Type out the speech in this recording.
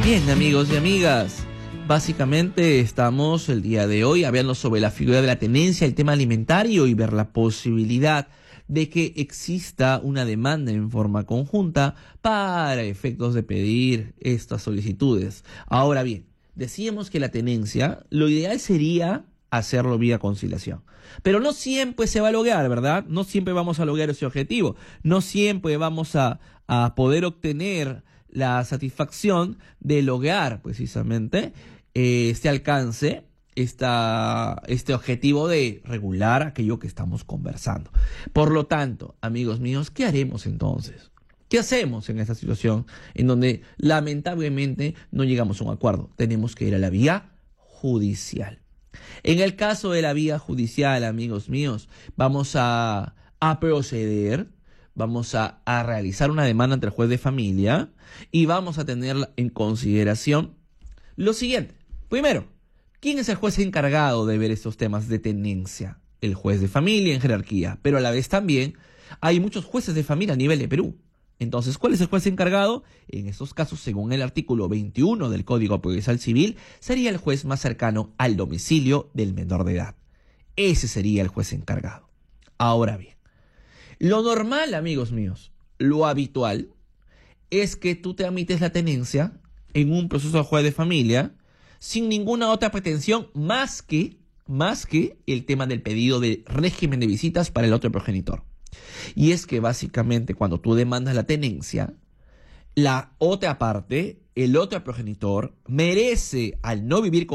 Bien, amigos y amigas, básicamente estamos el día de hoy hablando sobre la figura de la tenencia, el tema alimentario y ver la posibilidad de que exista una demanda en forma conjunta para efectos de pedir estas solicitudes. Ahora bien, decíamos que la tenencia, lo ideal sería hacerlo vía conciliación. Pero no siempre se va a lograr, ¿verdad? No siempre vamos a lograr ese objetivo. No siempre vamos a poder obtener la satisfacción de lograr precisamente este alcance, este objetivo de regular aquello que estamos conversando. Por lo tanto, amigos míos, ¿qué haremos entonces? ¿Qué hacemos en esta situación en donde lamentablemente no llegamos a un acuerdo? Tenemos que ir a la vía judicial. En el caso de la vía judicial, amigos míos, vamos a proceder. Vamos a realizar una demanda ante el juez de familia y vamos a tener en consideración lo siguiente. Primero, ¿quién es el juez encargado de ver estos temas de tenencia? El juez de familia en jerarquía, pero a la vez también hay muchos jueces de familia a nivel de Perú. Entonces, ¿cuál es el juez encargado? En estos casos, según el artículo 21 del Código Procesal Civil, sería el juez más cercano al domicilio del menor de edad. Ese sería el juez encargado. Ahora bien, lo normal, amigos míos, lo habitual, es que tú tramites la tenencia en un proceso de juez de familia sin ninguna otra pretensión más que el tema del pedido de régimen de visitas para el otro progenitor. Y es que básicamente cuando tú demandas la tenencia, la otra parte, el otro progenitor, merece al no vivir con